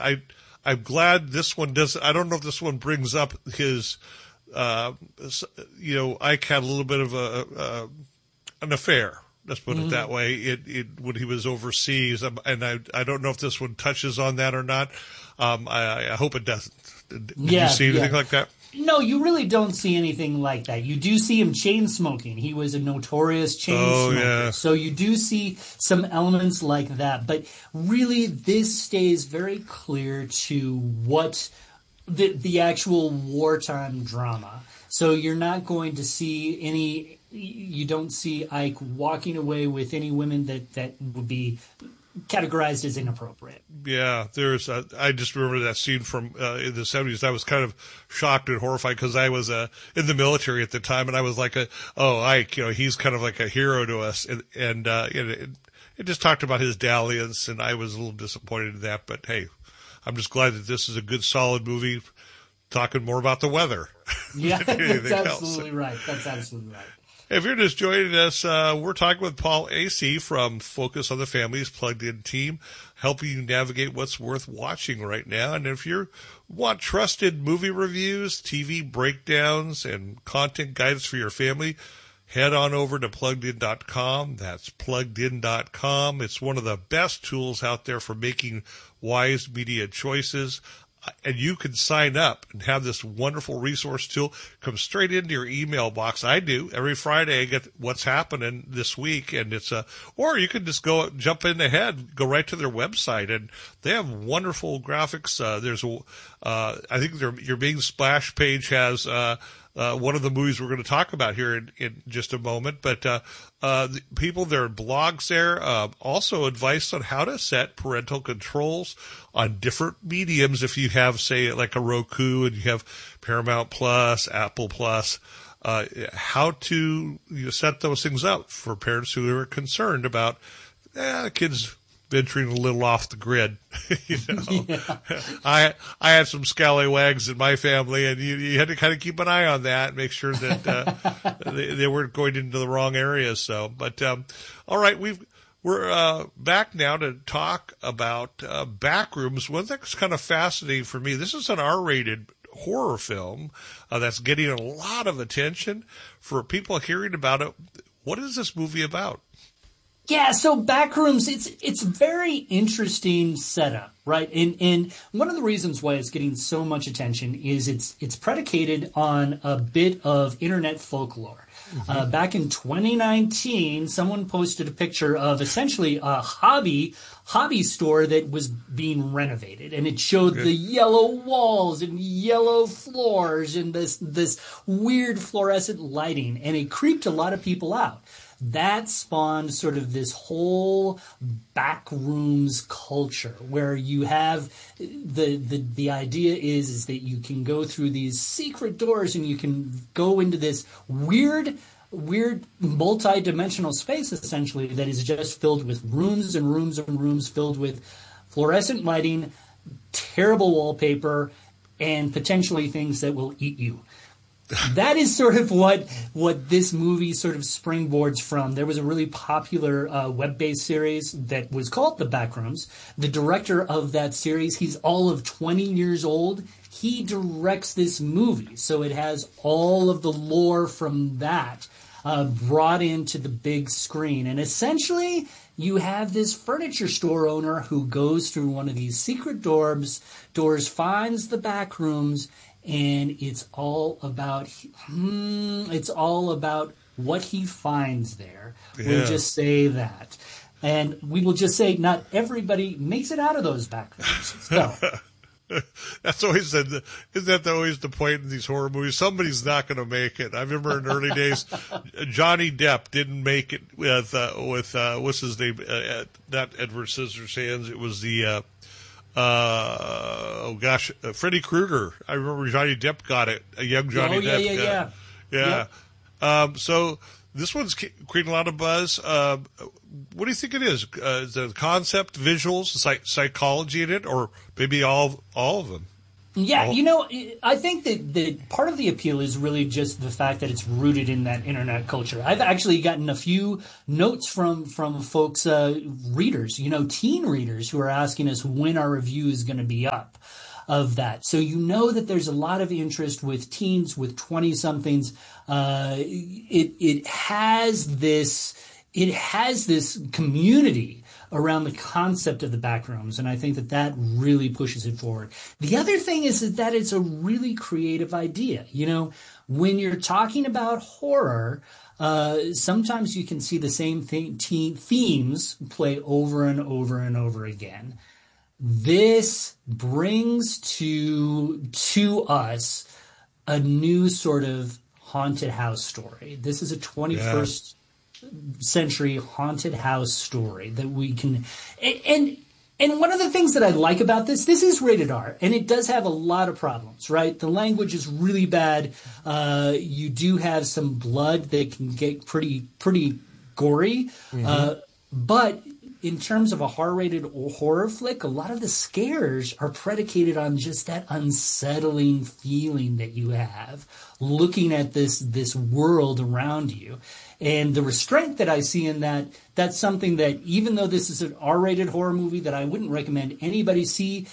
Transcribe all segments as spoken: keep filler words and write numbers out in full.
I I'm glad this one doesn't. I don't know if this one brings up his. Uh, you know, Ike had a little bit of a, a an affair. Let's put mm-hmm. it that way. It, it when he was overseas, um, and I I don't know if this one touches on that or not. Um, I, I hope it doesn't. Did yeah, you see anything yeah. like that? No, you really don't see anything like that. You do see him chain smoking. He was a notorious chain oh, smoker. Yeah. So you do see some elements like that. But really, this stays very clear to what the, the actual wartime drama. So you're not going to see any, you don't see Ike walking away with any women that, that would be categorized as inappropriate. Yeah, there's. A, I just remember that scene from uh, in the seventies. I was kind of shocked and horrified because I was uh, in the military at the time, and I was like, a, "Oh, Ike, you know, he's kind of like a hero to us." And, and uh, it, it just talked about his dalliance, and I was a little disappointed in that. But hey, I'm just glad that this is a good, solid movie, talking more about the weather. Yeah, that's absolutely else. right. That's absolutely right. If you're just joining us, uh, we're talking with Paul Asay from Focus on the Family's Plugged In team, helping you navigate what's worth watching right now. And if you want trusted movie reviews, T V breakdowns, and content guidance for your family, head on over to plugged in dot com. That's plugged in dot com. It's one of the best tools out there for making wise media choices. And you can sign up and have this wonderful resource tool come straight into your email box. I do every Friday. I get what's happening this week, and it's a. Or you can just go jump in ahead, go right to their website, and they have wonderful graphics. Uh, there's a. Uh, I think their your main splash page has. Uh, Uh, one of the movies we're going to talk about here in, in just a moment. But uh, uh, the people, there are blogs there, uh, also advice on how to set parental controls on different mediums. If you have, say, like a Roku and you have Paramount Plus, Apple Plus, uh, how to you know, set those things up for parents who are concerned about eh, kids venturing a little off the grid. you know, yeah. I I had some scallywags in my family, and you, you had to kind of keep an eye on that, make sure that uh, they, they weren't going into the wrong areas. So, but um, all right, we've we're uh, back now to talk about uh, Backrooms. One that's kind of fascinating for me. This is an R-rated horror film uh, that's getting a lot of attention for people hearing about it. What is this movie about? Yeah, so Backrooms, it's it's very interesting setup, right? And and one of the reasons why it's getting so much attention is it's it's predicated on a bit of internet folklore. Mm-hmm. Uh, back in twenty nineteen, someone posted a picture of essentially a hobby hobby store that was being renovated, and it showed Good. the yellow walls and yellow floors and this this weird fluorescent lighting, and it creeped a lot of people out. That spawned sort of this whole backrooms culture where you have the, the the idea is is that you can go through these secret doors and you can go into this weird weird multi-dimensional space essentially that is just filled with rooms and rooms and rooms filled with fluorescent lighting, terrible wallpaper, and potentially things that will eat you. That is sort of what what this movie sort of springboards from. There was a really popular uh, web-based series that was called The Backrooms. The director of that series, he's all of twenty years old. He directs this movie, so it has all of the lore from that uh, brought into the big screen. And essentially, you have this furniture store owner who goes through one of these secret doors, doors finds the back rooms, and it's all about hmm, it's all about what he finds there. Yeah. We'll just say that. And we will just say not everybody makes it out of those back rooms. So. That's always the, isn't that always the point in these horror movies? Somebody's not going to make it. I remember in early days, Johnny Depp didn't make it with, uh, with, uh, what's his name? Uh, not Edward Scissorhands. It was the, uh, uh, oh gosh, uh, Freddy Krueger. I remember Johnny Depp got it. A young Johnny oh, yeah, Depp. Yeah, yeah, yeah. Yeah. Yep. Um, so this one's creating a lot of buzz. Uh, what do you think it is? Uh, is the concept, visuals, psych- psychology in it, or maybe all all of them? Yeah, Oh, you know, I think that, that part of the appeal is really just the fact that it's rooted in that internet culture. I've actually gotten a few notes from from folks, uh, readers, you know, teen readers who are asking us when our review is going to be up of that. So you know that there's a lot of interest with teens, with twenty somethings. Uh, it it has this it has this community around the concept of the backrooms, and I think that that really pushes it forward. The other thing is, is that it's a really creative idea. You know, when you're talking about horror, uh, sometimes you can see the same thing, te- themes play over and over and over again. This brings to to us a new sort of haunted house story. This is a yeah. twenty-first century haunted house story that we can and, and and one of the things that I like about this, this is rated R, and it does have a lot of problems, right? The language is really bad. Uh, you do have some blood that can get pretty pretty gory, Mm-hmm. uh, but in terms of a R-rated horror flick, a lot of the scares are predicated on just that unsettling feeling that you have looking at this this world around you. And the restraint that I see in that, that's something that, even though this is an R-rated horror movie that I wouldn't recommend anybody see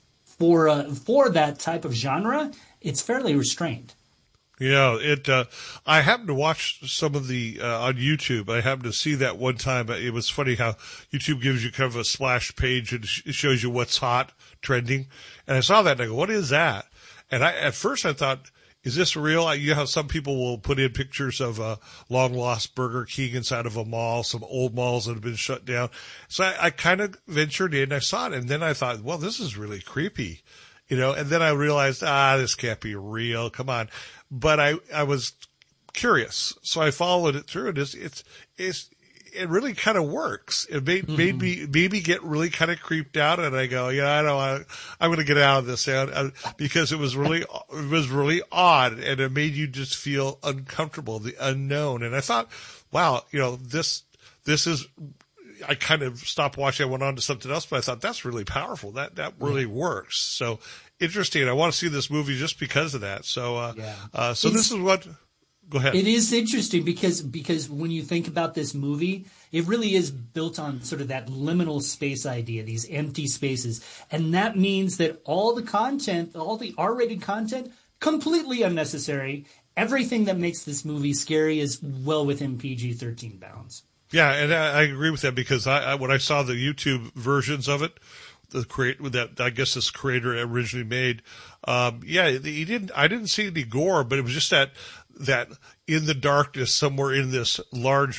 for uh, for that type of genre, it's fairly restrained. You know, it. Uh, I happened to watch some of the uh, on YouTube. I happened to see that one time. It was funny how YouTube gives you kind of a splash page and it shows you what's hot, trending. And I saw that and I go, "What is that?" And I at first I thought, "Is this real?" I, you know how some people will put in pictures of a long lost Burger King inside of a mall, some old malls that have been shut down. So I, I kind of ventured in. I saw it, and then I thought, "Well, this is really creepy." You know, and then I realized, ah, this can't be real. Come on. But I, I was curious. So I followed it through, and it's, it's, it's it really kind of works. It made, mm-hmm. made me, made me get really kind of creeped out. And I go, yeah, I know, I, I'm going to get out of this uh, because it was really, it was really odd, and it made you just feel uncomfortable, the unknown. And I thought, wow, you know, this, this is, I kind of stopped watching. I went on to something else, but I thought that's really powerful. That that really yeah. works. So interesting. I want to see this movie just because of that. So, uh, yeah. uh, so it's, this is what. Go ahead. It is interesting because because when you think about this movie, it really is built on sort of that liminal space idea, these empty spaces, and that means that all the content, all the R-rated content, completely unnecessary. Everything that makes this movie scary is well within P G thirteen bounds. Yeah, and I, I agree with that because I, I when I saw the YouTube versions of it, the create that I guess this creator originally made, um, yeah, he didn't. I didn't see any gore, but it was just that that in the darkness somewhere in this large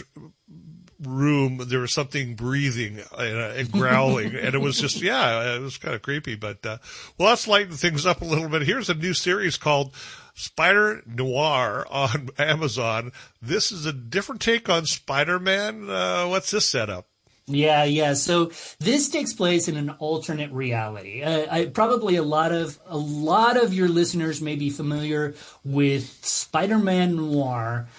room there was something breathing and, uh, and growling, and it was just yeah, it was kind of creepy. But uh, well, let's lighten things up a little bit. Here's a new series called Spider Noir on Amazon. This is a different take on Spider-Man. Uh, what's this setup? Yeah, yeah. So this takes place in an alternate reality. Uh, I, probably a lot of a lot of your listeners may be familiar with Spider-Man Noir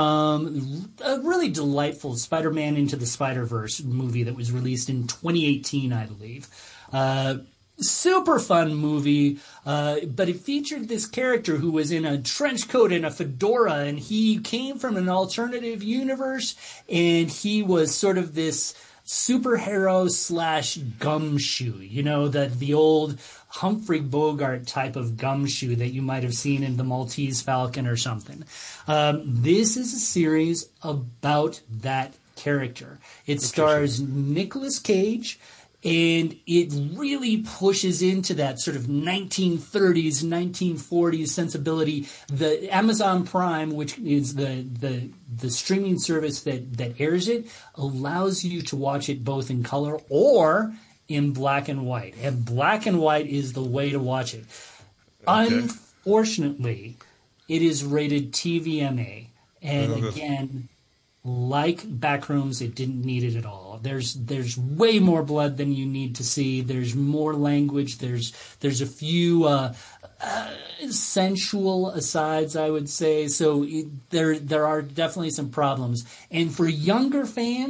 from a really delightful Spider-Man Into the Spider-Verse movie that was released in twenty eighteen, I believe. Uh, Super fun movie, uh, but it featured this character who was in a trench coat and a fedora, and he came from an alternative universe, and he was sort of this superhero slash gumshoe, you know, the, the old Humphrey Bogart type of gumshoe that you might have seen in The Maltese Falcon or something. Um, this is a series about that character. It stars Nicolas Cage, and it really pushes into that sort of nineteen thirties, nineteen forties sensibility. The Amazon Prime, which is the the the streaming service that, that airs it, allows you to watch it both in color or in black and white. And black and white is the way to watch it. Okay. Unfortunately, it is rated T V M A. And again, like Backrooms, it didn't need it at all. There's there's way more blood than you need to see. There's more language. There's there's a few uh, uh, sensual asides, I would say. So it, there there are definitely some problems. And for younger fans,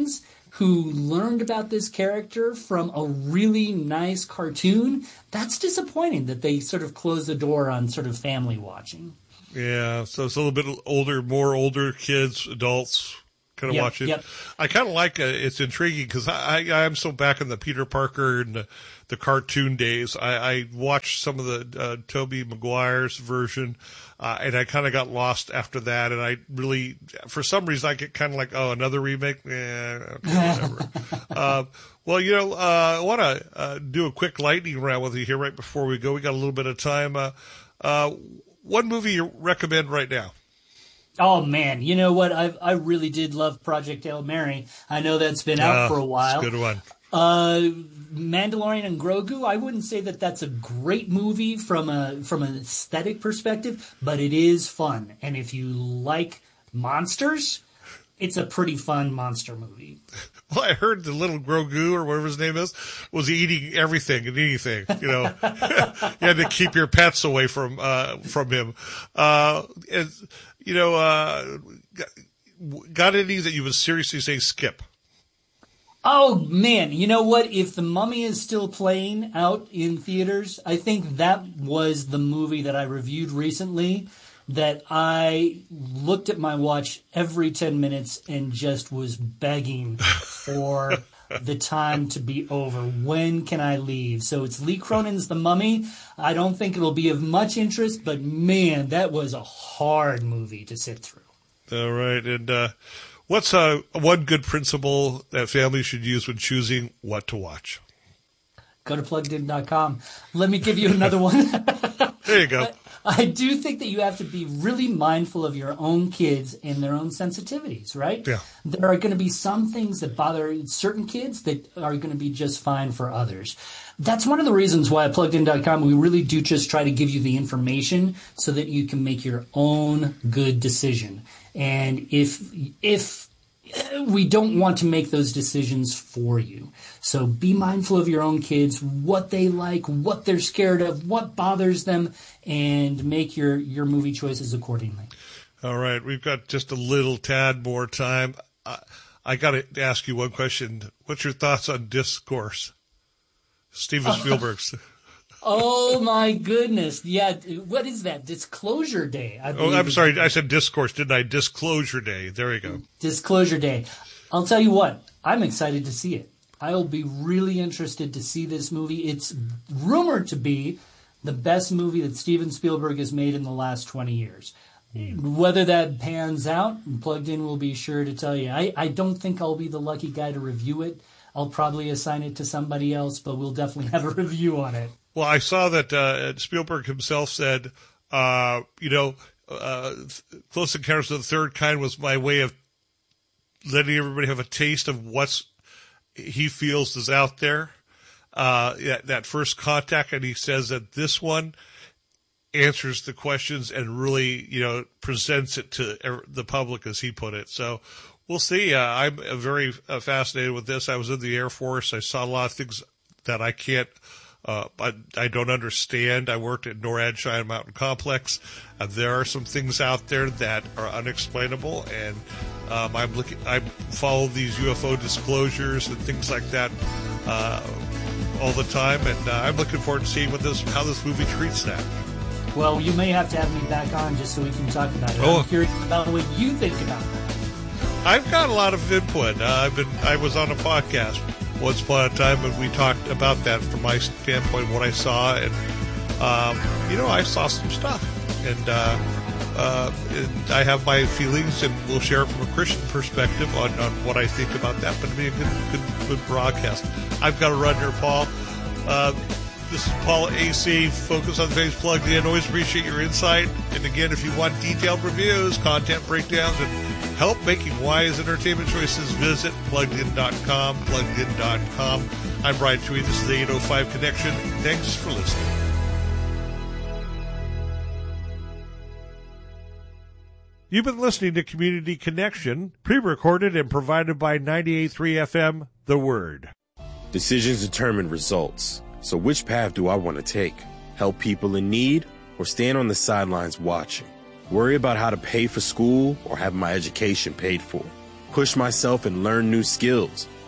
who learned about this character from a really nice cartoon, that's disappointing that they sort of closed the door on sort of family watching. Yeah, so it's a little bit older, more older kids, adults kind of Yep, watch it. yep. I kind of like it. It's intriguing because I, I, I'm so back in the Peter Parker and the, the cartoon days. I, I watched some of the uh, Tobey Maguire's version, uh, and I kind of got lost after that. And I really, for some reason, I get kind of like, oh, another remake? Yeah, okay, whatever. uh, well, you know, uh, I want to uh, do a quick lightning round with you here right before we go. We got a little bit of time. Uh, uh, what movie you recommend right now? Oh man, you know what? I I really did love Project Hail Mary. I know that's been out uh, for a while. It's a good one. Uh, Mandalorian and Grogu. I wouldn't say that that's a great movie from a from an aesthetic perspective, but it is fun. And if you like monsters, it's a pretty fun monster movie. Well, I heard the little Grogu, or whatever his name is, was eating everything and anything. You know, you had to keep your pets away from uh, from him. Uh, and, you know, uh, got any that you would seriously say skip? Oh man, you know what? If The Mummy is still playing out in theaters, I think that was the movie that I reviewed recently that I looked at my watch every ten minutes and just was begging for the time to be over. When can I leave? So it's Lee Cronin's The Mummy. I don't think it'll be of much interest, but man, that was a hard movie to sit through. All right. And uh, what's uh, one good principle that families should use when choosing what to watch? Go to plugged in dot com. Let me give you another one. There you go. I do think that you have to be really mindful of your own kids and their own sensitivities, right? Yeah. There are going to be some things that bother certain kids that are going to be just fine for others. That's one of the reasons why at plugged in dot com we really do just try to give you the information so that you can make your own good decision. And if if we don't want to make those decisions for you. So be mindful of your own kids, what they like, what they're scared of, what bothers them, and make your, your movie choices accordingly. All right. We've got just a little tad more time. I, I got to ask you one question. What's your thoughts on Discourse? Steven Spielberg's. Oh, my goodness. Yeah. What is that? Disclosure Day. I oh, I'm sorry. I said Discourse, didn't I? Disclosure Day. There you go. Disclosure Day. I'll tell you what. I'm excited to see it. I'll be really interested to see this movie. It's rumored to be the best movie that Steven Spielberg has made in the last twenty years. Whether that pans out, Plugged In will be sure to tell you. I, I don't think I'll be the lucky guy to review it. I'll probably assign it to somebody else, but we'll definitely have a review on it. Well, I saw that uh, Spielberg himself said, uh, you know, uh, Close Encounters of the Third Kind was my way of letting everybody have a taste of what's he feels is out there. Uh, that, that First Contact, and he says that this one answers the questions and really, you know, presents it to the public, as he put it. So we'll see. Uh, I'm very uh, fascinated with this. I was in the Air Force. I saw a lot of things that I can't Uh, I, I don't understand. I worked at NORAD Cheyenne Mountain Complex. Uh, there are some things out there that are unexplainable, and um, I'm looking. I follow these U F O disclosures and things like that uh, all the time, and uh, I'm looking forward to seeing what this, how this movie treats that. Well, you may have to have me back on just so we can talk about it. Oh. I'm curious about what you think about that. I've got a lot of input. Uh, I've been. I was on a podcast once upon a time, and we talked about that from my standpoint, what I saw, and um, you know, I saw some stuff, and, uh, uh, and I have my feelings, and we'll share it from a Christian perspective on, on what I think about that. But it'll be a good, good, good broadcast. I've got to run here, Paul. Uh, this is Paul A C, Focus on Faith Plugged In. Always appreciate your insight. And again, if you want detailed reviews, content breakdowns, and help making wise entertainment choices, visit plugged in dot com, plugged in dot com. I'm Brian Chewy. This is the eight oh five Connection. Thanks for listening. You've been listening to Community Connection, pre-recorded and provided by ninety-eight point three F M, The Word. Decisions determine results. So which path do I want to take? Help people in need or stand on the sidelines watching? Worry about how to pay for school or have my education paid for? Push myself and learn new skills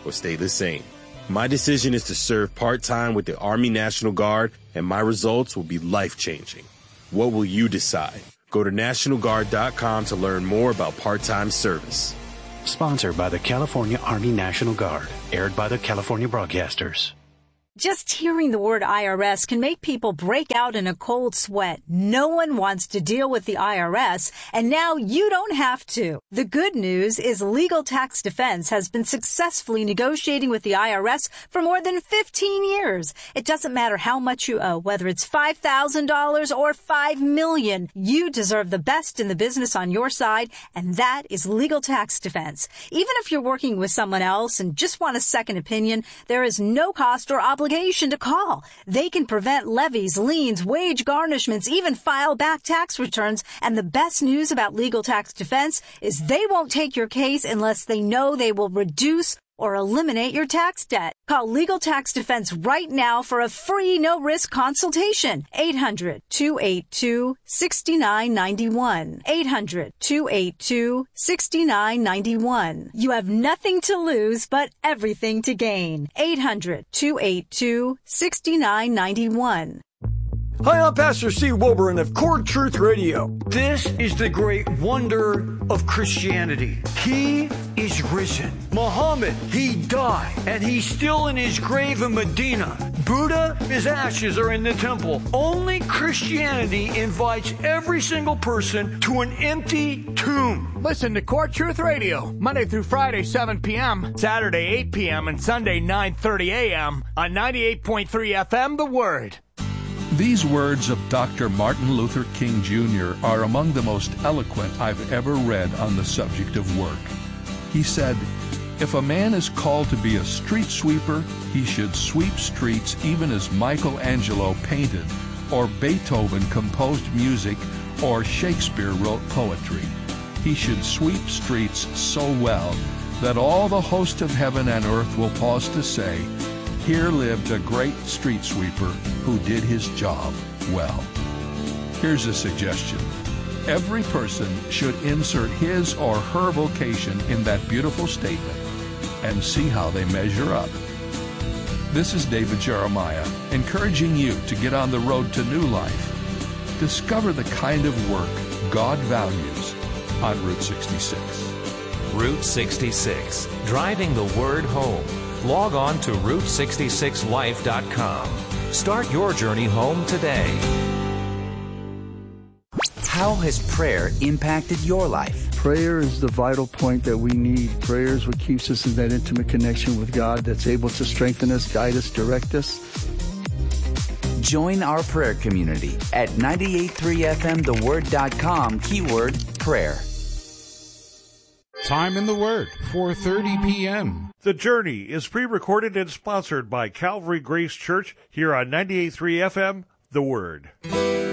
or stay the same. My decision is to serve part-time with the Army National Guard, and my results will be life-changing. What will you decide? Go to National Guard dot com to learn more about part-time service. Sponsored by the California Army National Guard. Aired by the California Broadcasters. Just hearing the word I R S can make people break out in a cold sweat. No one wants to deal with the I R S, and now you don't have to. The good news is Legal Tax Defense has been successfully negotiating with the I R S for more than fifteen years. It doesn't matter how much you owe, whether it's five thousand dollars or five million dollars. You deserve the best in the business on your side, and that is Legal Tax Defense. Even if you're working with someone else and just want a second opinion, there is no cost or obligation obligation to call. They can prevent levies, liens, wage garnishments, even file back tax returns. And the best news about Legal Tax Defense is they won't take your case unless they know they will reduce or eliminate your tax debt. Call Legal Tax Defense right now for a free no-risk consultation. eight hundred, two eight two, six nine nine one. eight hundred, two eight two, six nine nine one. You have nothing to lose but everything to gain. eight hundred, two eight two, six nine nine one. Hi, I'm Pastor Steve Wilburn of Core Truth Radio. This is the great wonder of Christianity. He is risen. Muhammad, he died, and he's still in his grave in Medina. Buddha, his ashes are in the temple. Only Christianity invites every single person to an empty tomb. Listen to Core Truth Radio, Monday through Friday, seven p.m., Saturday, eight p.m., and Sunday, nine thirty a.m. on ninety-eight point three F M, The Word. These words of Doctor Martin Luther King Junior are among the most eloquent I've ever read on the subject of work. He said, "If a man is called to be a street sweeper, he should sweep streets even as Michelangelo painted, or Beethoven composed music, or Shakespeare wrote poetry. He should sweep streets so well that all the host of heaven and earth will pause to say, 'Here lived a great street sweeper who did his job well.'" Here's a suggestion. Every person should insert his or her vocation in that beautiful statement and see how they measure up. This is David Jeremiah, encouraging you to get on the road to new life. Discover the kind of work God values on Route sixty-six. Route sixty-six, driving the word home. Log on to route sixty-six life dot com. Start your journey home today. How has prayer impacted your life? Prayer is the vital point that we need. Prayer is what keeps us in that intimate connection with God that's able to strengthen us, guide us, direct us. Join our prayer community at ninety-eight point three F M the word dot com, keyword prayer. Time in the Word, four thirty p.m. The Journey is pre-recorded and sponsored by Calvary Grace Church here on ninety-eight point three F M, The Word.